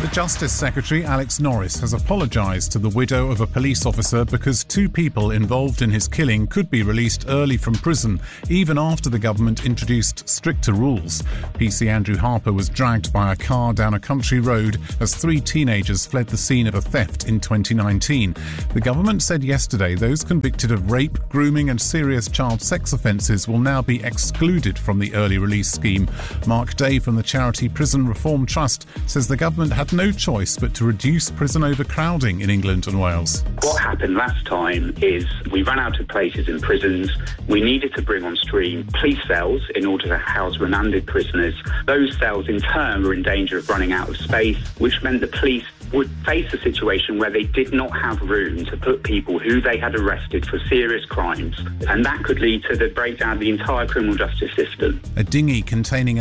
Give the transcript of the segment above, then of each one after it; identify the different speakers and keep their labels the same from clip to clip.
Speaker 1: The Justice Secretary, Alex Norris, has apologised to the widow of a police officer because 2 people involved in his killing could be released early from prison, even after the government introduced stricter rules. PC Andrew Harper was dragged by a car down a country road as 3 teenagers fled the scene of a theft in 2019. The government said yesterday those convicted of rape, grooming and serious child sex offences will now be excluded from the early release scheme. Mark Day from the charity Prison Reform Trust says the government had no choice but to reduce prison overcrowding in England and Wales.
Speaker 2: What happened last time is we ran out of places in prisons. We needed to bring on stream police cells in order to house remanded prisoners. Those cells in turn were in danger of running out of space, which meant the police would face a situation where they did not have room to put people who they had arrested for serious crimes, and that could lead to the breakdown of the entire criminal justice system.
Speaker 1: A dinghy containing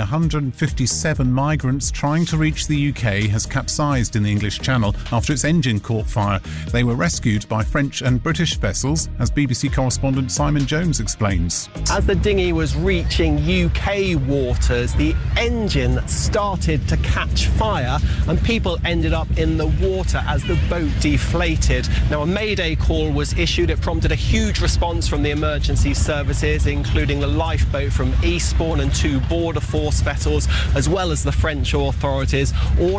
Speaker 1: 157 migrants trying to reach the UK has capsized in the English Channel after its engine caught fire. They were rescued by French and British vessels, as BBC correspondent Simon Jones explains.
Speaker 3: As the dinghy was reaching UK waters, the engine started to catch fire and people ended up in the water as the boat deflated. Now, a mayday call was issued. It prompted a huge response from the emergency services, including the lifeboat from Eastbourne and 2 border force vessels, as well as the French authorities. All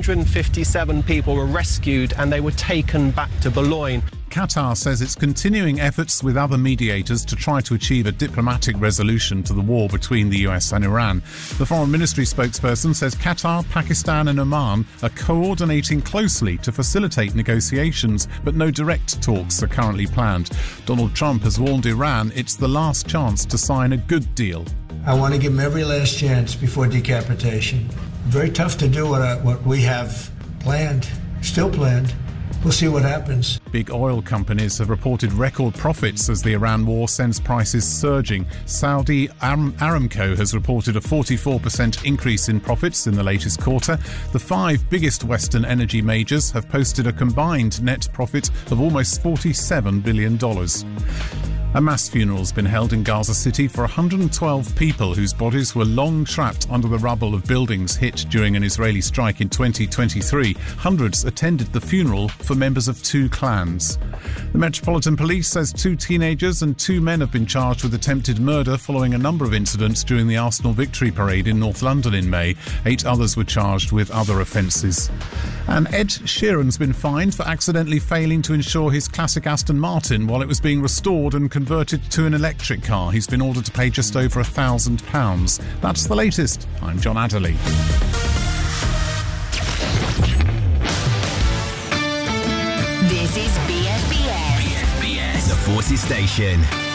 Speaker 3: 157 people were rescued and they were taken back to Boulogne.
Speaker 1: Qatar says it's continuing efforts with other mediators to try to achieve a diplomatic resolution to the war between the US and Iran. The Foreign Ministry spokesperson says Qatar, Pakistan and Oman are coordinating closely to facilitate negotiations, but no direct talks are currently planned. Donald Trump has warned Iran it's the last chance to sign a good deal.
Speaker 4: I want to give them every last chance before decapitation. Very tough to do what we have planned, still planned. We'll see what happens.
Speaker 1: Big oil companies have reported record profits as the Iran war sends prices surging. Saudi Aramco has reported a 44% increase in profits in the latest quarter. The 5 biggest Western energy majors have posted a combined net profit of almost $47 billion. A mass funeral has been held in Gaza City for 112 people whose bodies were long trapped under the rubble of buildings hit during an Israeli strike in 2023. Hundreds attended the funeral for members of 2 clans. The Metropolitan Police says 2 teenagers and 2 men have been charged with attempted murder following a number of incidents during the Arsenal Victory Parade in North London in May. 8 others were charged with other offences. And Ed Sheeran's been fined for accidentally failing to insure his classic Aston Martin while it was being restored and converted to an electric car. He's been ordered to pay just over £1,000. That's the latest. I'm John Adderley.
Speaker 5: This is BSBS.
Speaker 6: BSBS, the Forces Station.